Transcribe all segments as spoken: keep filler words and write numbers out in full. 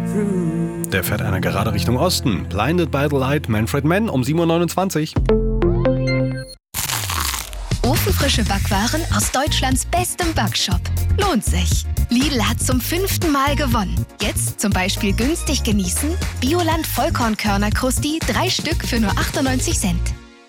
Der fährt einer gerade Richtung Osten. Blinded by the Light, Manfred Mann um sieben Uhr neunundzwanzig. Ofenfrische Backwaren aus Deutschlands bestem Backshop. Lohnt sich. Lidl hat zum fünften Mal gewonnen. Jetzt zum Beispiel günstig genießen: Bioland Vollkornkörner-Krusti, drei Stück für nur achtundneunzig Cent.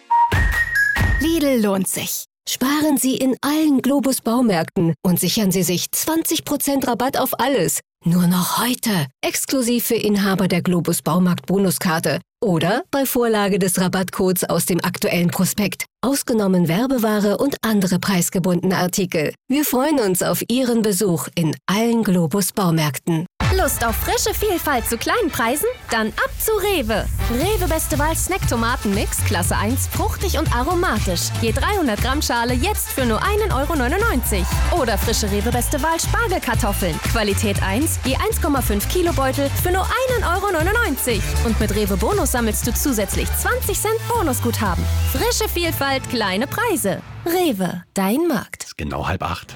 Lidl lohnt sich. Sparen Sie in allen Globus Baumärkten und sichern Sie sich zwanzig Prozent Rabatt auf alles. Nur noch heute. Exklusiv für Inhaber der Globus Baumarkt Bonuskarte. Oder bei Vorlage des Rabattcodes aus dem aktuellen Prospekt. Ausgenommen Werbeware und andere preisgebundene Artikel. Wir freuen uns auf Ihren Besuch in allen Globus Baumärkten. Lust auf frische Vielfalt zu kleinen Preisen? Dann ab zu Rewe. Rewe Beste Wahl Snack-Tomaten-Mix, Klasse eins, fruchtig und aromatisch. Je dreihundert Gramm Schale jetzt für nur einen Euro neunundneunzig. Oder frische Rewe Beste Wahl Spargelkartoffeln, Qualität eins, je eins Komma fünf Kilo Beutel für nur einen Euro neunundneunzig. Und mit Rewe Bonus sammelst du zusätzlich zwanzig Cent Bonusguthaben. Frische Vielfalt, kleine Preise. Rewe, dein Markt. Ist genau halb acht.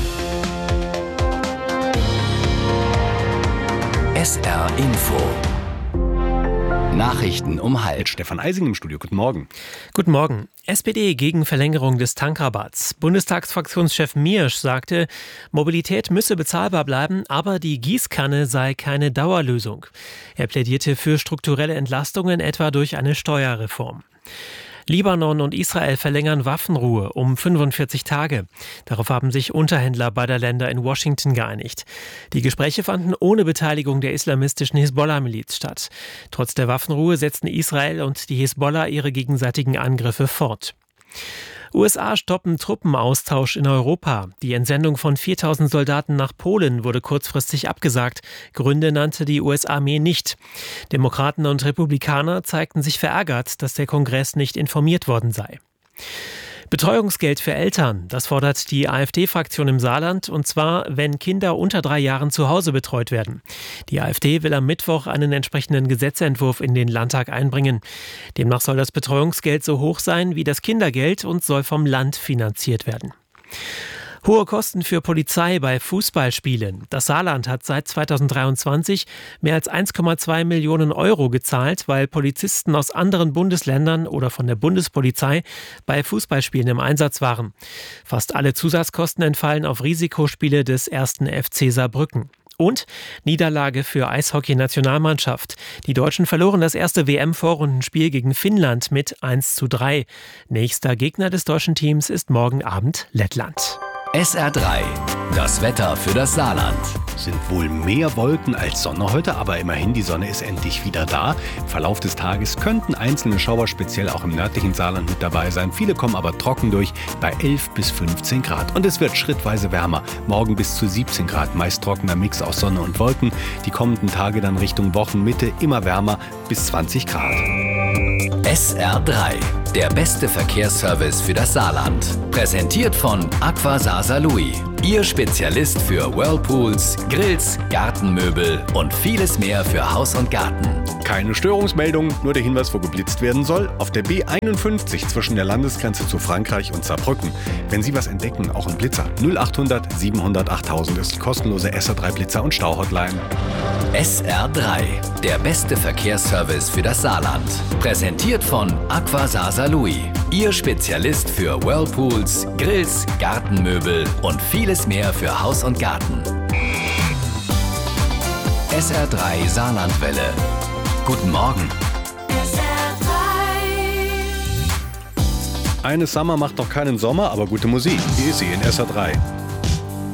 S R Info. Nachrichten um halb. Stefan Eising im Studio. Guten Morgen. Guten Morgen. S P D gegen Verlängerung des Tankrabatts. Bundestagsfraktionschef Miersch sagte, Mobilität müsse bezahlbar bleiben, aber die Gießkanne sei keine Dauerlösung. Er plädierte für strukturelle Entlastungen, etwa durch eine Steuerreform. Libanon und Israel verlängern Waffenruhe um fünfundvierzig Tage. Darauf haben sich Unterhändler beider Länder in Washington geeinigt. Die Gespräche fanden ohne Beteiligung der islamistischen Hisbollah-Miliz statt. Trotz der Waffenruhe setzten Israel und die Hisbollah ihre gegenseitigen Angriffe fort. U S A stoppen Truppenaustausch in Europa. Die Entsendung von viertausend Soldaten nach Polen wurde kurzfristig abgesagt. Gründe nannte die U S-Armee nicht. Demokraten und Republikaner zeigten sich verärgert, dass der Kongress nicht informiert worden sei. Betreuungsgeld für Eltern, das fordert die AfD-Fraktion im Saarland, und zwar, wenn Kinder unter drei Jahren zu Hause betreut werden. Die AfD will am Mittwoch einen entsprechenden Gesetzentwurf in den Landtag einbringen. Demnach soll das Betreuungsgeld so hoch sein wie das Kindergeld und soll vom Land finanziert werden. Hohe Kosten für Polizei bei Fußballspielen. Das Saarland hat seit zweitausenddreiundzwanzig mehr als eins Komma zwei Millionen Euro gezahlt, weil Polizisten aus anderen Bundesländern oder von der Bundespolizei bei Fußballspielen im Einsatz waren. Fast alle Zusatzkosten entfallen auf Risikospiele des ersten F C Saarbrücken. Und Niederlage für Eishockey-Nationalmannschaft. Die Deutschen verloren das erste W M-Vorrundenspiel gegen Finnland mit eins zu drei. Nächster Gegner des deutschen Teams ist morgen Abend Lettland. S R drei. Das Wetter für das Saarland. Sind wohl mehr Wolken als Sonne heute, aber immerhin, die Sonne ist endlich wieder da. Im Verlauf des Tages könnten einzelne Schauer speziell auch im nördlichen Saarland mit dabei sein. Viele kommen aber trocken durch bei elf bis fünfzehn Grad. Und es wird schrittweise wärmer. Morgen bis zu siebzehn Grad, meist trockener Mix aus Sonne und Wolken. Die kommenden Tage dann Richtung Wochenmitte immer wärmer bis zwanzig Grad. S R drei. Der beste Verkehrsservice für das Saarland. Präsentiert von Aqua Sasa Louis. Ihr Spezialist für Whirlpools, Grills, Gartenmöbel und vieles mehr für Haus und Garten. Keine Störungsmeldung, nur der Hinweis, wo geblitzt werden soll. Auf der B einundfünfzig zwischen der Landesgrenze zu Frankreich und Saarbrücken. Wenn Sie was entdecken, auch ein Blitzer. null achthundert siebenhundert achttausend ist die kostenlose S R drei Blitzer- und Stauhotline. S R drei. Der beste Verkehrsservice für das Saarland. Präsentiert von Aqua Sasa Louis. Ihr Spezialist für Whirlpools, Grills, Gartenmöbel und vieles mehr für Haus und Garten. S R drei Saarlandwelle. Guten Morgen. S R drei. Eine Summer macht noch keinen Sommer, aber gute Musik. Hier ist sie in S R drei.